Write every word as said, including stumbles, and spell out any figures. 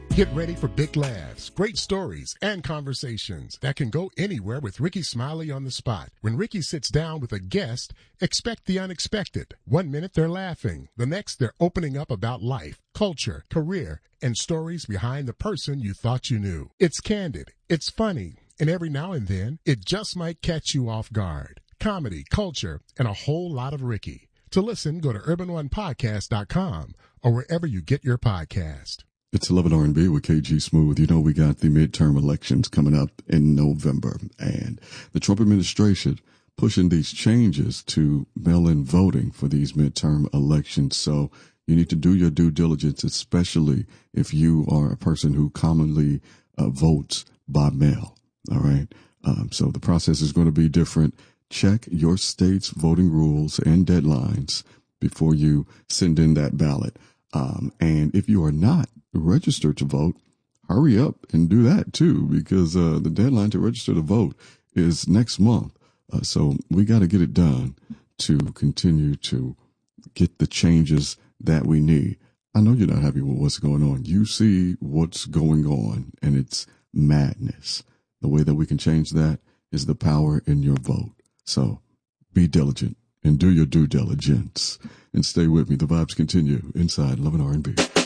Get ready for big laughs, great stories, and conversations that can go anywhere with Ricky Smiley on the spot. When Ricky sits down with a guest, expect the unexpected. One minute they're laughing. The next they're opening up about life, culture, career, and stories behind the person you thought you knew. It's candid, it's funny, and every now and then it just might catch you off guard. Comedy, culture, and a whole lot of Ricky. To listen, go to urban one podcast dot com or wherever you get your podcast. It's eleven R and B with K G Smooth. You know, we got the midterm elections coming up in November, and the Trump administration pushing these changes to mail-in voting for these midterm elections. So you need to do your due diligence, especially if you are a person who commonly uh, votes by mail. All right. Um, so the process is going to be different. Check your state's voting rules and deadlines before you send in that ballot. Um, and if you are not registered to vote, hurry up and do that too, because uh, the deadline to register to vote is next month. Uh, so we got to get it done to continue to get the changes that we need. I know you're not happy with what's going on. You see what's going on, and it's madness. The way that we can change that is the power in your vote. So be diligent and do your due diligence. And stay with me. The vibes continue inside eleven R and B.